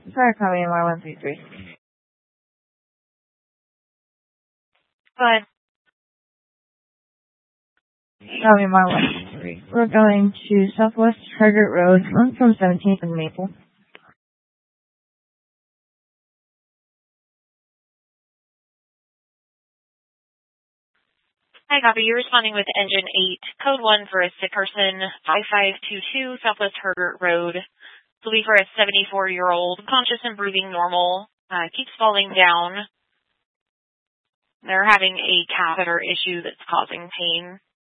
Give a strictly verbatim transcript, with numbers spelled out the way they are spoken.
Sorry, copy M R one three three. Go ahead. Copy M R one three three. We're going to Southwest Target Road, on from seventeenth and Maple. Hi, copy. You're responding with engine eight, code one for a sick person, five five two two Southwest Target Road. Believe for a seventy-four-year-old, conscious and breathing normal, uh, keeps falling down. They're having a catheter issue that's causing pain.